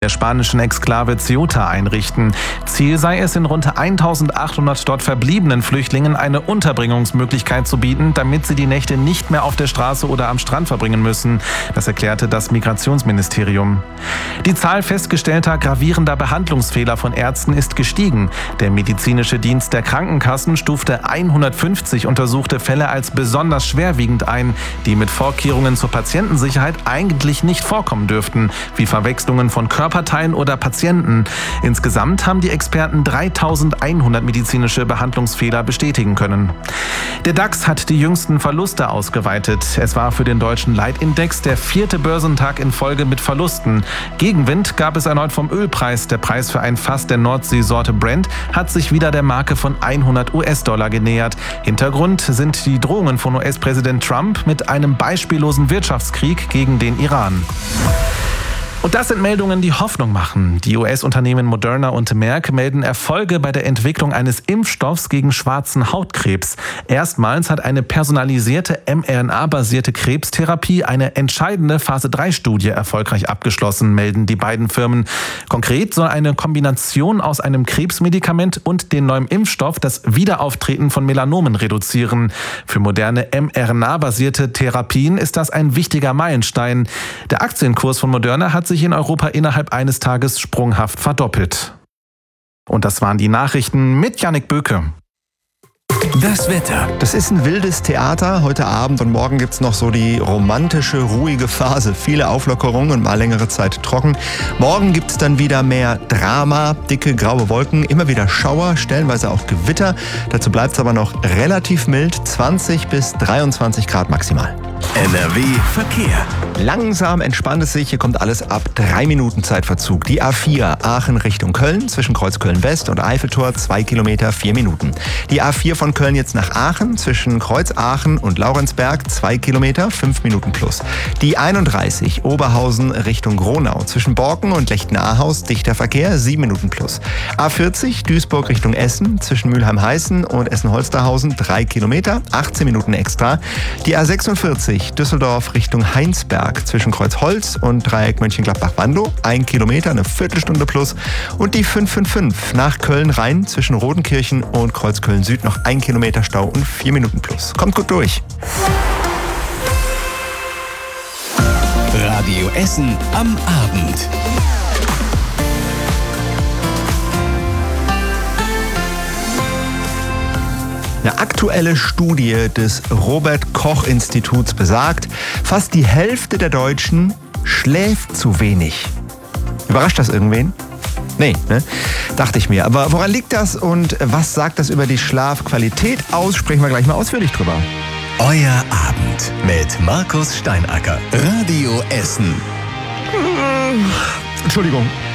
der spanischen Exklave Ceuta einrichten. Ziel sei es, in rund 1800 dort verbliebenen Flüchtlingen eine Unterbringungsmöglichkeit zu bieten, damit sie die Nächte nicht mehr auf der Straße oder am Strand verbringen müssen. Das erklärte das Migrationsministerium. Die Zahl festgestellter gravierender Behandlungsfehler von Ärzten ist gestiegen. Der medizinische Dienst der Krankenkassen stufte 150 untersuchte Fälle als besonders schwerwiegend ein, die mit Vorkehrungen zur Patientensicherheit eigentlich nicht vorkommen dürften, wie Verwechslungen von Körperteilen oder Patienten. Insgesamt haben die Experten 3100 medizinische Behandlungsfehler bestätigen können. Der DAX hat die jüngsten Verluste ausgeweitet. Es war für den deutschen Leitindex der 4. Börsentag in Folge mit Verlusten. Gegenwind gab es erneut vom Ölpreis. Der Preis für ein Fass der Nordseesorte Brent hat sich wieder der Marke von 100 US-Dollar genähert. Hintergrund sind die Drohungen von US-Präsident Trump mit einem beispiellosen Wirtschaftskrieg gegen den Iran. Und das sind Meldungen, die Hoffnung machen. Die US-Unternehmen Moderna und Merck melden Erfolge bei der Entwicklung eines Impfstoffs gegen schwarzen Hautkrebs. Erstmals hat eine personalisierte mRNA-basierte Krebstherapie eine entscheidende Phase-3-Studie erfolgreich abgeschlossen, melden die beiden Firmen. Konkret soll eine Kombination aus einem Krebsmedikament und dem neuen Impfstoff das Wiederauftreten von Melanomen reduzieren. Für moderne mRNA-basierte Therapien ist das ein wichtiger Meilenstein. Der Aktienkurs von Moderna hat sich in Europa innerhalb eines Tages sprunghaft verdoppelt. Und das waren die Nachrichten mit Jannik Böke. Das Wetter. Das ist ein wildes Theater heute Abend und morgen gibt's noch so die romantische, ruhige Phase. Viele Auflockerungen und mal längere Zeit trocken. Morgen gibt's dann wieder mehr Drama, dicke graue Wolken, immer wieder Schauer, stellenweise auch Gewitter. Dazu bleibt's aber noch relativ mild, 20 bis 23 Grad maximal. NRW Verkehr. Langsam entspannt es sich, hier kommt alles ab 3 Minuten Zeitverzug. Die A4 Aachen Richtung Köln zwischen Kreuz Köln-West und Eiffeltor 2 Kilometer 4 Minuten. Die A4 von Köln jetzt nach Aachen zwischen Kreuz Aachen und Laurenzberg 2 Kilometer 5 Minuten plus. Die 31 Oberhausen Richtung Gronau zwischen Borken und Lechten-Ahaus dichter Verkehr 7 Minuten plus. A40 Duisburg Richtung Essen zwischen Mülheim-Heißen und Essen-Holsterhausen 3 Kilometer 18 Minuten extra. Die A46 Düsseldorf Richtung Heinsberg zwischen Kreuzholz und Dreieck Mönchengladbach-Wandow 1 Kilometer, eine Viertelstunde plus. Und die 555 nach Köln-Rhein zwischen Rodenkirchen und Kreuzköln-Süd noch 1 Kilometer Stau und 4 Minuten plus. Kommt gut durch. Radio Essen am Abend. Eine aktuelle Studie des Robert-Koch-Instituts besagt, fast die Hälfte der Deutschen schläft zu wenig. Überrascht das irgendwen? Nee, ne? Dachte ich mir. Aber woran liegt das und was sagt das über die Schlafqualität aus? Sprechen wir gleich mal ausführlich drüber. Euer Abend mit Markus Steinacker. Radio Essen. Entschuldigung.